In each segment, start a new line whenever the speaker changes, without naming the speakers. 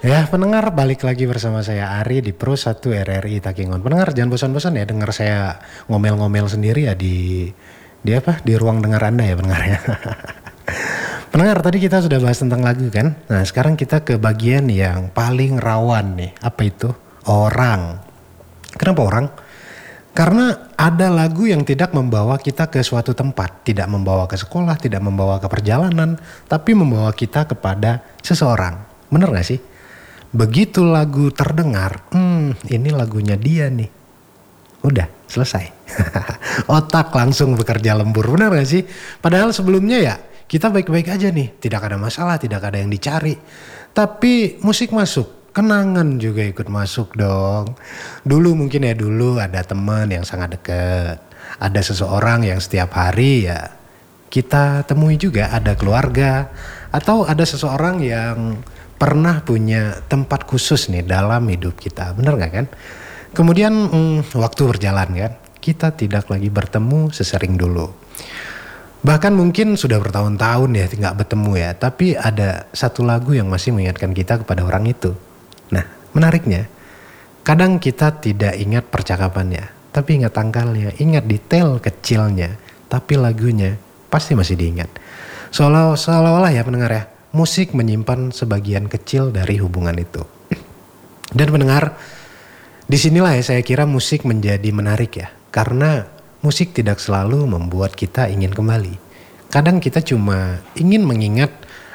Ya pendengar, balik lagi bersama saya Ari di Pro 1 RRI Takingon. Pendengar jangan bosan-bosan ya dengar saya ngomel-ngomel sendiri ya di apa? Di ruang dengar Anda ya pendengar ya. Pendengar, tadi kita sudah bahas tentang lagu kan. Nah sekarang kita ke bagian yang paling rawan nih. Apa itu? Orang. Kenapa orang? Karena ada lagu yang tidak membawa kita ke suatu tempat, tidak membawa ke sekolah, tidak membawa ke perjalanan, tapi membawa kita kepada seseorang. Bener gak sih? Begitu lagu terdengar, ini lagunya dia nih. Udah, selesai. Otak langsung bekerja lembur, bener gak sih? Padahal sebelumnya ya, kita baik-baik aja nih. Tidak ada masalah, tidak ada yang dicari. Tapi musik masuk. Kenangan juga ikut masuk dong. Dulu mungkin ya dulu ada teman yang sangat dekat. Ada seseorang yang setiap hari ya kita temui juga, ada keluarga. Atau ada seseorang yang pernah punya tempat khusus nih dalam hidup kita. Bener gak kan? Kemudian waktu berjalan kan. Kita tidak lagi bertemu sesering dulu. Bahkan mungkin sudah bertahun-tahun ya nggak bertemu ya. Tapi ada satu lagu yang masih mengingatkan kita kepada orang itu. Nah, menariknya, kadang kita tidak ingat percakapannya, tapi ingat tanggalnya, ingat detail kecilnya, tapi lagunya pasti masih diingat. Seolah-olah ya pendengar ya, musik menyimpan sebagian kecil dari hubungan itu. Dan pendengar, disinilah ya saya kira musik menjadi menarik ya, karena musik tidak selalu membuat kita ingin kembali. Kadang kita cuma ingin mengingat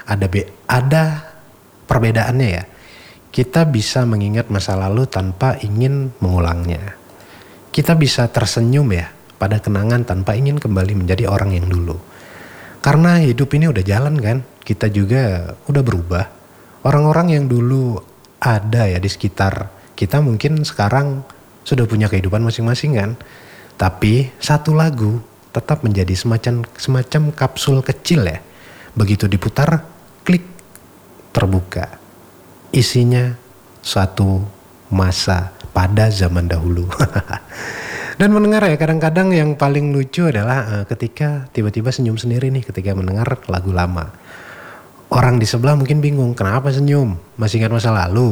ada perbedaannya ya. Kita bisa mengingat masa lalu tanpa ingin mengulangnya. Kita bisa tersenyum ya pada kenangan tanpa ingin kembali menjadi orang yang dulu. Karena hidup ini udah jalan kan, kita juga udah berubah. Orang-orang yang dulu ada ya di sekitar kita mungkin sekarang sudah punya kehidupan masing-masing kan. Tapi satu lagu tetap menjadi semacam kapsul kecil ya. Begitu diputar, klik, terbuka. Isinya suatu masa pada zaman dahulu. Dan mendengar ya kadang-kadang yang paling lucu adalah ketika tiba-tiba senyum sendiri nih ketika mendengar lagu lama. Orang di sebelah mungkin bingung, kenapa senyum? Masih ingat masa lalu?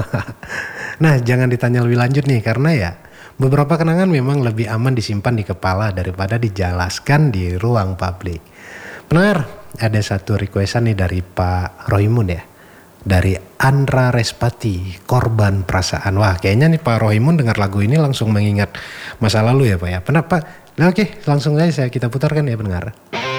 Nah jangan ditanya lebih lanjut nih karena ya beberapa kenangan memang lebih aman disimpan di kepala daripada dijelaskan di ruang publik. Pendengar, ada satu requestan nih dari Pak Rohimun ya. Dari Andra Respati, Korban Perasaan. Wah kayaknya nih Pak Rohimun dengar lagu ini langsung mengingat masa lalu ya Pak ya. Kenapa? Nah, oke langsung aja kita putarkan ya pendengar.